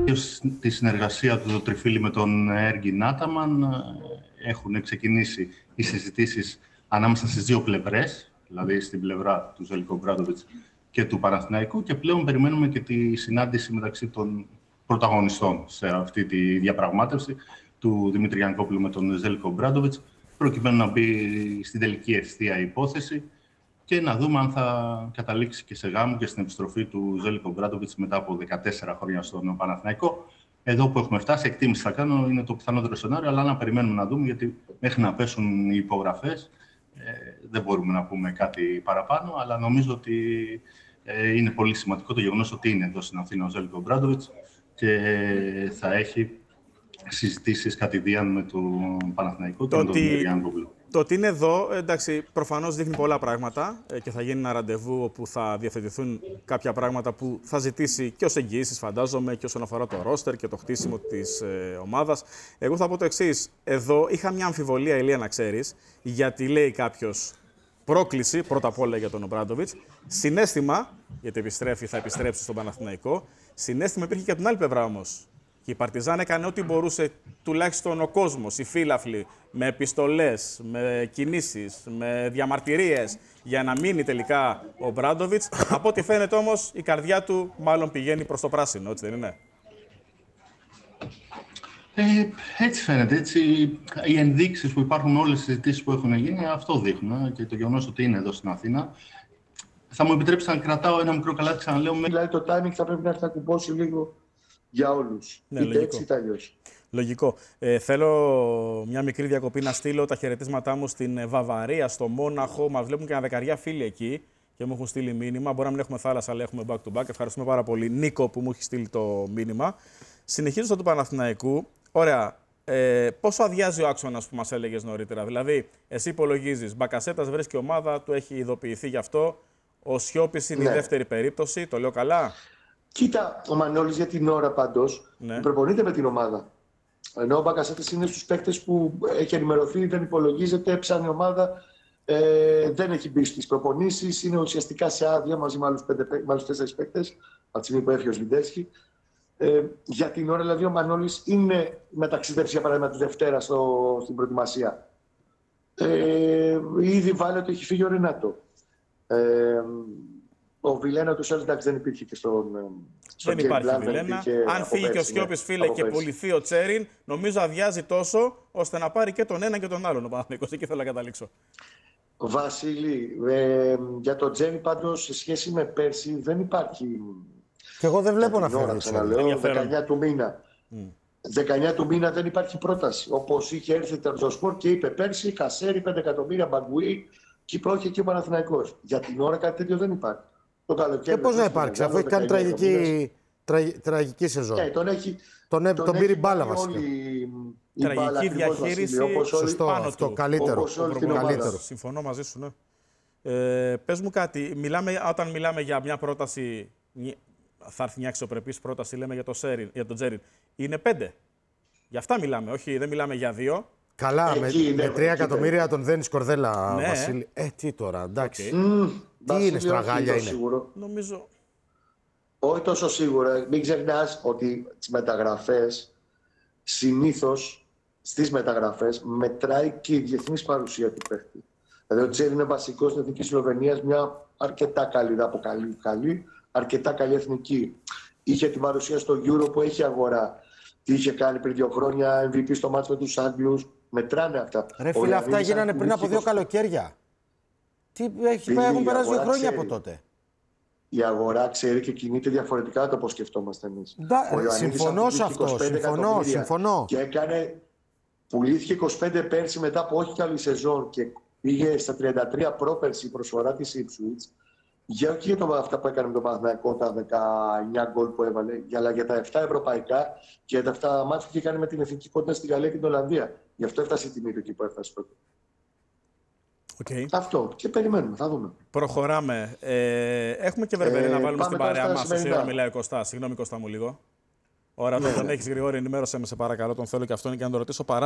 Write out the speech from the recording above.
Τη συνεργασία του Τριφίλη με τον Έργιν Άταμαν έχουν ξεκινήσει οι συζητήσεις ανάμεσα στις δύο πλευρές, δηλαδή στην πλευρά του Ζέλικο Ομπράντοβιτς και του Παναθηναϊκού, και πλέον περιμένουμε και τη συνάντηση μεταξύ των πρωταγωνιστών σε αυτή τη διαπραγμάτευση του Δημήτρη Γιαννικόπουλου με τον Ζέλικο Ομπράντοβιτς, προκειμένου να μπει στην τελική ευθεία υπόθεση και να δούμε αν θα καταλήξει και σε γάμο και στην επιστροφή του Ζέλικο Ομπράντοβιτς μετά από 14 χρόνια στον Παναθηναϊκό. Εδώ που έχουμε φτάσει, εκτίμηση θα κάνω, είναι το πιθανότερο σενάριο, αλλά να περιμένουμε να δούμε, γιατί μέχρι να πέσουν οι υπογραφές δεν μπορούμε να πούμε κάτι παραπάνω, αλλά νομίζω ότι είναι πολύ σημαντικό το γεγονός ότι είναι εδώ στην Αθήνα ο Ζέλικο Ομπράντοβιτς και θα έχει συζητήσεις κατηδίαν με τον Παναθηναϊκό και με τον Γιαννικόπουλο. Το ότι είναι εδώ, εντάξει, προφανώς δείχνει πολλά πράγματα και θα γίνει ένα ραντεβού όπου θα διευθετηθούν κάποια πράγματα που θα ζητήσει και ως εγγυήσεις, φαντάζομαι, και όσον αφορά το ρόστερ και το χτίσιμο της ομάδας. Εγώ θα πω το εξής. Εδώ είχα μια αμφιβολία, Ηλία, να ξέρεις, γιατί λέει κάποιος πρόκληση, πρώτα απ' όλα για τον Ομπράντοβιτς, συναίσθημα, γιατί θα επιστρέψει στον Παναθηναϊκό, συναίσθημα υπήρχε και από την άλλη πλευρά όμως. Και η Παρτιζάν έκανε ό,τι μπορούσε, τουλάχιστον ο κόσμος, οι φύλαφλοι, με επιστολές, με κινήσεις, με διαμαρτυρίες, για να μείνει τελικά ο Ομπράντοβιτς. Από ό,τι φαίνεται όμως, η καρδιά του μάλλον πηγαίνει προς το πράσινο, έτσι δεν είναι? Έτσι φαίνεται. Έτσι, οι ενδείξεις που υπάρχουν, όλες οι συζητήσεις που έχουν γίνει, αυτό δείχνουν. Και το γεγονός ότι είναι εδώ στην Αθήνα. Θα μου επιτρέψει να κρατάω ένα μικρό καλάθι, ξαναλέω. Δηλαδή το timing θα πρέπει να έρθει να κουμπώσει λίγο για όλους. Ναι, είτε λογικό. έτσι είτε αλλιώς. Λογικό. Θέλω μια μικρή διακοπή να στείλω τα χαιρετίσματά μου στην Βαβαρία, στο Μόναχο. Μας βλέπουν και ένα δεκαριά φίλοι εκεί και μου έχουν στείλει μήνυμα. Μπορεί να μην έχουμε θάλασσα, αλλά έχουμε back-to-back. Ευχαριστούμε πάρα πολύ, Νίκο, που μου έχει στείλει το μήνυμα. Συνεχίζω στο του Παναθηναϊκού. Ωραία. Πόσο αδειάζει ο άξονας που μας έλεγες νωρίτερα? Δηλαδή, εσύ υπολογίζεις, Μπακασέτας βρίσκει ομάδα, του έχει ειδοποιηθεί γι' αυτό. Ο Σιώπης είναι η δεύτερη περίπτωση. Το λέω καλά? Κοίτα, ο Μανώλης για την ώρα πάντως προπονείται με την ομάδα. Ενώ ο Μπακασέτας είναι στους παίκτες που έχει ενημερωθεί, δεν υπολογίζεται, έψανε η ομάδα, δεν έχει μπει στις προπονήσεις, είναι ουσιαστικά σε άδεια μαζί με άλλους 4 παίκτες, από τη στιγμή που έφυγε ο Σβιντέσχη. Για την ώρα, δηλαδή, ο Μανώλης είναι μεταξυδεύσει, για παράδειγμα, τη Δευτέρα στην προετοιμασία. Ήδη βάλε έχει φύγει ο Ρενάτο. Ο Βιλένα του Σέλς, εντάξει, δεν υπήρχε και στον δεν υπάρχει Βιλένα. Αν φύγει και ο Σιώπης, φίλε, και πουληθεί ο Τσέριν, νομίζω αδειάζει τόσο ώστε να πάρει και τον ένα και τον άλλον ο Παναθηναϊκός. Εκεί θέλω να καταλήξω. Βασίλη, για τον Τσέριν πάντως σε σχέση με πέρσι δεν υπάρχει. Και εγώ δεν βλέπω να φεύγει. 19 του μήνα. 19 του μήνα δεν υπάρχει πρόταση. Όπως είχε έρθει το Τερζοσπορ και είπε πέρσι, Κασέρι, 5 εκατομμύρια, Μπαγκουή, Κύπρο είχε και ο Παναθηναϊκός. Για την ώρα κάτι τέτοιο δεν υπάρχει. Και πώς να υπάρξει, αφού έχει κάνει τραγική σεζόν. Τον πήρε μπάλα βασικά. Τραγική διαχείριση. Σωστό, αυτό, καλύτερο. Συμφωνώ μαζί σου, ναι. Πες μου κάτι, όταν μιλάμε για μια πρόταση, θα έρθει μια αξιοπρεπής πρόταση, λέμε για τον Τζέριν. Είναι 5. Γι' αυτά μιλάμε, όχι, δεν μιλάμε για 2. Καλά, με 3 εκατομμύρια τον δένει Κορδέλα, ναι. Βασίλη. Τι τώρα, εντάξει. Τι είναι, στραγάλια είναι? Σίγουρο. Νομίζω. Όχι τόσο σίγουρα. Μην ξεχνάς ότι τις μεταγραφές, συνήθως στις μεταγραφές, μετράει και η διεθνής παρουσία του παίχτη. Δηλαδή ο Τσέρι είναι βασικός στην Εθνική Σλοβενίας, μια αρκετά καλή, δεν αποκαλεί, αρκετά καλή εθνική. Είχε την παρουσία στο Euro που έχει αγορά. Τι είχε κάνει πριν 2 χρόνια, MVP στο μάτς με τους Άγγλους. Μετράνε αυτά. Ρε φίλε, αυτά γίνανε πριν από 2 καλοκαίρια. Έχουν περάσει 2 χρόνια από τότε. Η αγορά ξέρει και κινείται διαφορετικά από το πώς σκεφτόμαστε εμείς. Συμφωνώ σε αυτό. Συμφωνώ. Και πουλήθηκε 25 πέρσι μετά από όχι καλή σεζόν και πήγε στα 33 πρόπερσι η προσφορά της Ipswich. Για όχι για αυτά που έκανε με τον Παναθηναϊκό, τα 19 γκολ που έβαλε, αλλά για τα 7 ευρωπαϊκά και για τα 7 μάτια που είχε κάνει με την εθνική κόντρα στην Γαλλία και την Ολλανδία. Γι' αυτό έφτασε η τιμή του εκεί που έφτασε τότε. Αυτό. Και περιμένουμε, θα δούμε. Προχωράμε. Έχουμε και Βερβερή να βάλουμε στην παρέα μας. Όση ώρα μιλάει ο Κωστάς. Συγγνώμη, Κωστά μου λίγο. Ώρα τον έχεις, Γρηγόρη, ενημέρωσέ με, σε παρακαλώ. Τον θέλω και αυτόν και να τον ρωτήσω παρά.